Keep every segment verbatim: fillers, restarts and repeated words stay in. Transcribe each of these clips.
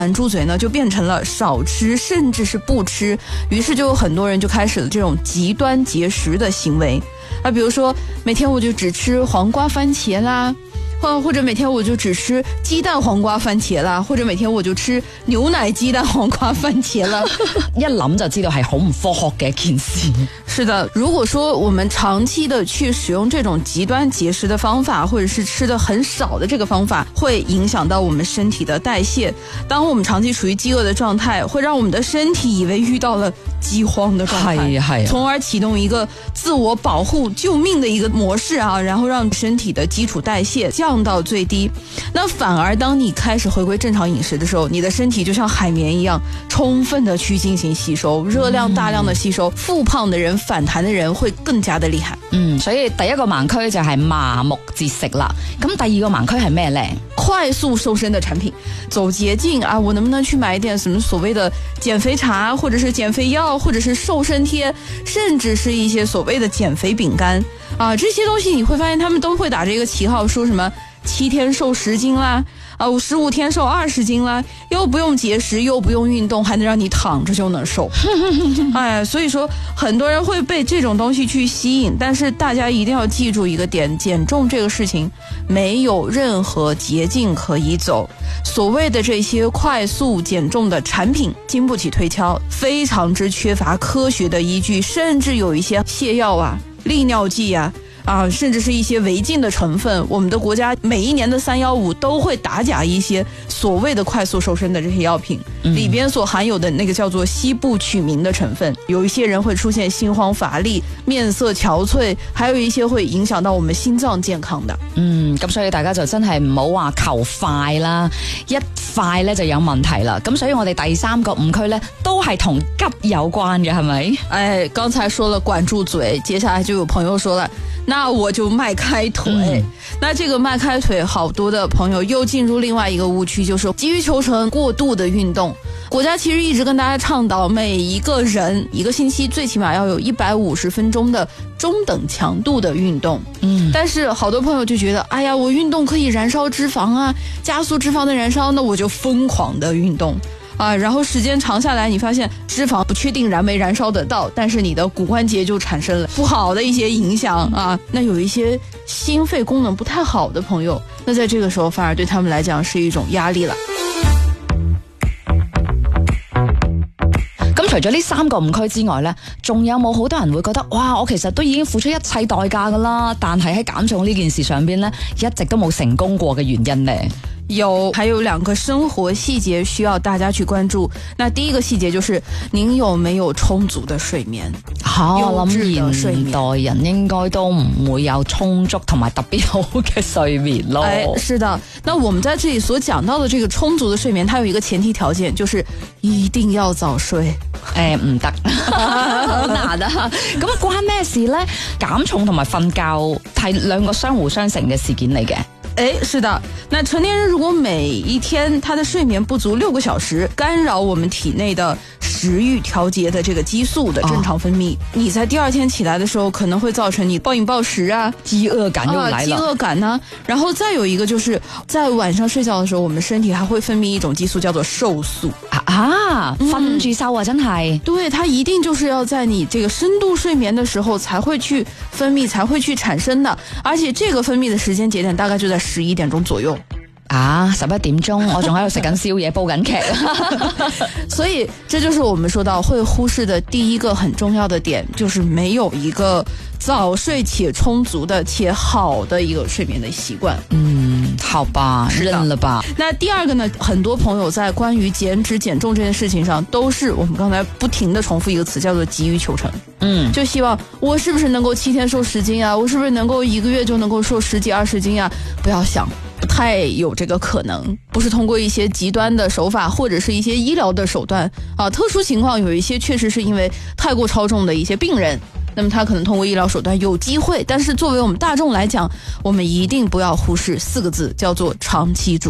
管住嘴呢就变成了少吃甚至是不吃，于是就有很多人就开始了这种极端节食的行为啊，比如说每天我就只吃黄瓜番茄啦，或者每天我就只吃鸡蛋黄瓜番茄啦，或者每天我就吃牛奶鸡蛋黄瓜番茄啦。 一諗就知道係好唔科學嘅一件事。 是的，如果说我们長期的去使用這種極端節食的方法，或者是吃的很少的這個方法，會影響到我們身體的代謝。當我們長期處於飢餓的狀態，會讓我們的身體以為遇到了饑荒的狀態，從而啟動一個自我保護救命的一個模式啊，然後讓身體的基礎代謝降到最低。那反而當你開始回歸正常飲食的時候，你的身體就像海綿一樣，充分的去進行吸收，熱量大量的吸收，復胖的人反彈的人會更加的厲害。 嗯，所以第一個盲區就係麻木節食啦。咁第二個盲區係咩呢？ 快速瘦身的產品，走捷徑啊，我能不能去買一點什麼所謂的減肥茶，或者是減肥藥，或者是瘦身貼，甚至是一些所謂的減肥餅乾啊，這些東西你會發現他們都會打這個旗號，說什麼七天瘦十斤啦，啊，我十五天瘦二十斤啦，又不用節食，又不用運動，還能讓你躺着就能瘦。哎，所以說很多人會被這種東西去吸引，但是大家一定要記住一個點，減重這個事情沒有任何捷徑可以走。所謂的這些快速減重的產品經不起推敲，非常之缺乏科學的依據，甚至有一些瀉藥啊、利尿劑啊啊，甚至是一些違禁的成分。我們的國家每一年的三幺五都會打假一些所謂的快速瘦身的這些藥品，嗯，裏邊所含有的那個叫做西部曲明的成分，有一些人會出現心慌乏力、面色憔悴，還有一些會影響到我們心臟健康的。 嗯，咁所以大家就真係唔好話求快啦，一快咧就有問題啦。咁所以我哋第三個誤區咧都係同急有關嘅，係咪？哎， 剛才說了管住嘴，接下來就有朋友說了，那我就邁開腿，嗯，那這個邁開腿，好多的朋友又進入另外一個誤區，就是急於求成過度的運動。國家其實一直跟大家倡導，每一個人一個星期最起碼要有一百五十分鐘的中等強度的運動。嗯，但是好多朋友就覺得，哎呀，我運動可以燃燒脂肪啊，加速脂肪的燃燒，那我就瘋狂的運動。啊，然後時間長下來，你發現脂肪不確定燃沒燃燒得到，但是你的骨關節就產生了不好的一些影響啊。那有一些心肺功能不太好的朋友，那在這個時候反而對他們來講是一種壓力了。 咁除咗呢三個誤區之外呢，仲有冇好多人會覺得，哇，我其實都已經付出一切代價噶啦，但係喺減重呢件事上邊呢，一直都冇成功過嘅原因呢？ 有，還有兩個生活細節需要大家去關注。那第一個細節就是您有沒有充足的睡眠？ 好，我諗現代人應該都唔會有充足同埋特別好嘅睡眠咯。 哎，是的。那我們在這裏所講到的這個充足的睡眠，它有一個前提條件，就是一定要早睡。 誒，唔得，好難啊！咁關咩事呢？減重同埋瞓覺係兩個相互相成嘅事件嚟嘅。 哎，是的，那成年人如果每一天他的睡眠不足六個小時，干擾我們體內的食慾調節的這個激素的正常分泌，哦，你在第二天起來的時候可能會造成你暴飲暴食啊， 飢餓感又來了， 啊，飢餓感呢，啊。然後再有一個就是在晚上睡覺的時候，我們身體還會分泌一種激素叫做瘦素啊，瞓住瘦啊，真係， 對，它一定就是要在你這個深度睡眠的時候才會去分泌，才會去產生的，而且這個分泌的時間節點大概就在十一點鐘左右。 啊，十一點鐘我仲喺度食緊宵夜煲緊劇， 所以這就是我們說到會忽視的第一個很重要的點，就是沒有一個早睡且充足的且好的一個睡眠的習慣。 嗯，好吧，認了吧。 那第二個呢，很多朋友在關於減脂減重這件事情上，都是我們剛才不停的重複一個詞，叫做急於求成。嗯，就希望我是不是能夠七天瘦十斤啊？我是不是能夠一個月就能夠瘦十幾二十斤啊？不要想。不太有這個可能，不是通過一些極端的手法或者是一些醫療的手段啊，特殊情況有一些確實是因為太過超重的一些病人，那麼他可能通過醫療手段有機會，但是作為我們大眾來講，我們一定不要忽視四個字，叫做長期主義。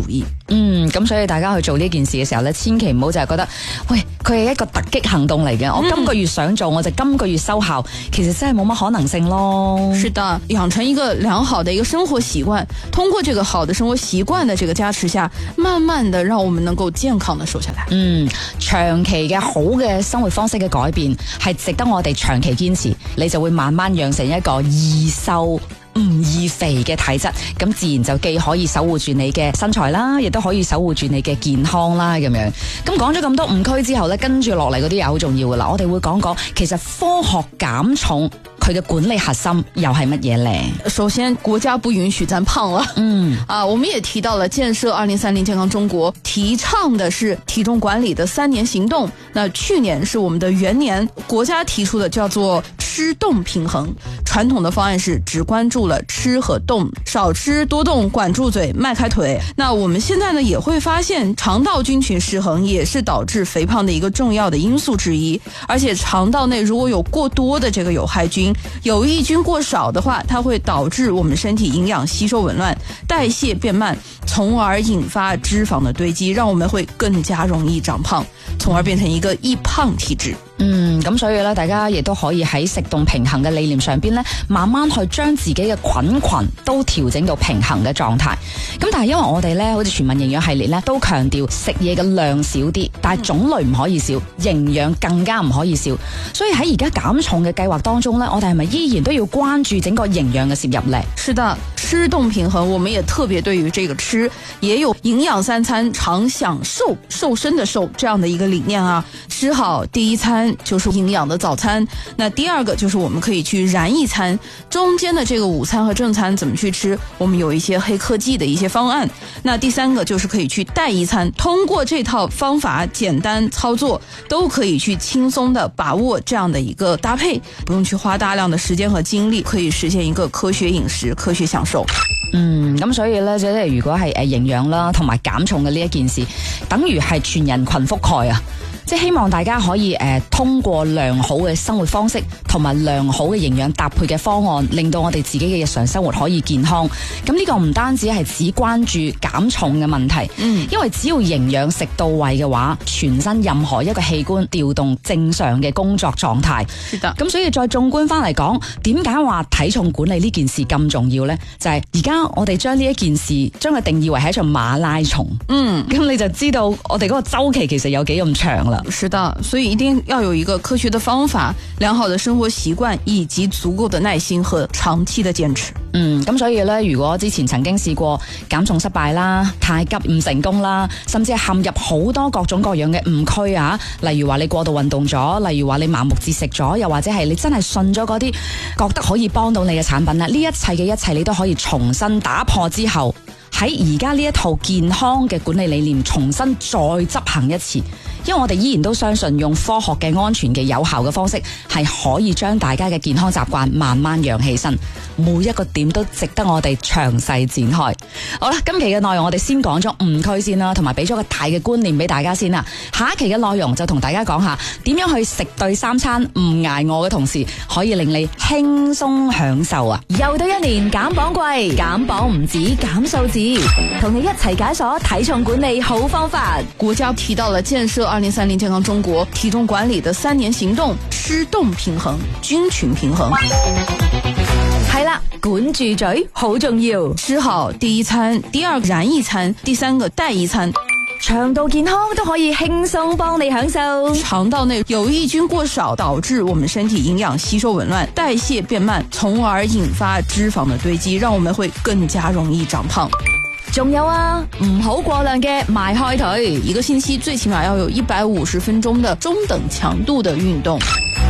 嗯，咁所以大家去做呢件事嘅時候咧，千祈唔好就係覺得，喂，佢係一個突擊行動嚟嘅，嗯、我今個月想做，我就今個月收效，其實真係冇乜可能性咯。 是的，養成一個良好的一個生活習慣，通過這個好的生活習慣的這個加持下，慢慢的讓我們能夠健康的瘦下來。 嗯，長期嘅好嘅生活方式嘅改變係值得我哋長期堅持，你就會慢慢養成一個易瘦唔易肥嘅體質，咁自然就既可以守護住你嘅身材啦，亦都可以守護住你嘅健康啦，咁樣。咁講咗咁多誤區之後呢，跟住落嚟嗰啲又好重要噶啦，我哋會講講其實科學減重佢嘅管理核心又係乜嘢呢？ 首先，國家不允許咱胖了。嗯，啊，我們也提到了建設二零三零健康中國，提倡的是體重管理的三年行動。那去年是我們的元年，國家提出的叫做吃動平衡。傳統的方案是只關注了吃和動，少吃多動，管住嘴，邁開腿。那我們現在呢也會發現，腸道菌群失衡也是導致肥胖的一個重要的因素之一。而且腸道內如果有過多的這個有害菌，有益菌過少的話，它會導致我們身體營養吸收紊亂，代謝變慢，從而引發脂肪的堆積，讓我們會更加容易長胖，從而變成一個易胖體質。 嗯，咁所以咧，大家亦都可以喺食動平衡嘅理念上邊咧，慢慢去將自己嘅菌群都調整到平衡嘅狀態。咁但係因為我哋咧，好似全民營養系列咧，都強調食嘢嘅量少啲，但係種類唔可以少，營養更加唔可以少。所以喺而家減重嘅計劃當中咧，我哋係咪依然都要關注整個營養嘅攝入咧？ 是的，吃動平衡，我們也特別對於這個吃，也有營養三餐常享受瘦身的瘦這樣的一個理念啊。吃好第一餐就是營養的早餐，那第二個就是我們可以去燃一餐，中間的這個午餐和正餐怎麼去吃，我們有一些黑科技的一些方案。那第三個就是可以去代一餐，通過這套方法簡單操作，都可以去輕鬆的把握這樣的一個搭配，不用去花大量的時間和精力，可以實現一個科學飲食、科學享受。 嗯，咁所以咧，即係如果係誒營養啦，同埋減重嘅呢一件事，等於係全人群覆蓋啊！即係希望大家可以誒、呃、通過良好嘅生活方式同埋良好嘅營養搭配嘅方案，令到我哋自己嘅日常生活可以健康。咁呢個唔單止係只關注減重嘅問題，嗯，因為只要營養食到位嘅話，全身任何一個器官調動正常嘅工作狀態。是的。咁所以再縱觀翻嚟講，點解話體重管理呢件事咁重要呢？就係而家我哋將呢一件事將佢定義為係一場馬拉松。嗯，咁你就知道我哋嗰個週期其實有幾咁長啦。 是的，所以一定要有一個科學的方法、良好的生活習慣以及足夠的耐心和長期的堅持。 嗯，咁所以呢，如果之前曾經試過減重失敗啦、太急唔成功啦，甚至係陷入好多各種各樣嘅誤區啊，例如話你過度運動咗，例如話你盲目節食咗，又或者係你真係信咗嗰啲覺得可以幫到你嘅產品啦，呢一切嘅一切你都可以重新打破之後，喺而家呢一套健康嘅管理理念重新再執行一次。因為我哋依然都相信用科學嘅安全嘅有效嘅方式係可以將大家嘅健康習慣慢慢養起身，每一個點都值得我哋詳細展開。好啦，今期嘅內容我哋先講咗誤區先啦，同埋俾咗個大嘅觀念俾大家先啦。下一期嘅內容就同大家講下點樣去食對三餐唔捱餓嘅同時可以令你輕鬆享受啊！ 又到一年減磅季，減磅唔止減數字，同你一齊解鎖體重管理好方法。 國家提到了建設二零三零健康中國體重管理的三年行動，吃動平衡，菌群平衡。 係啦，管住嘴好重要。 吃好第一餐，第二個燃一餐，第三個代一餐。 腸道健康都可以輕鬆幫你享受。 腸道內有益菌過少，導致我們身體營養吸收紊亂，代謝變慢，從而引發脂肪的堆積，讓我們會更加容易長胖。 仲有啊，唔好過量嘅邁開腿， 一個星期最起碼要有一百五十分鐘的中等強度的運動。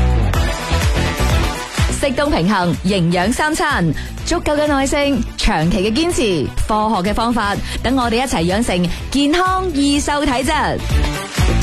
適當平衡，營養三餐，足夠嘅耐性，長期嘅堅持，科學嘅方法，等我哋一齊養成健康易瘦體質。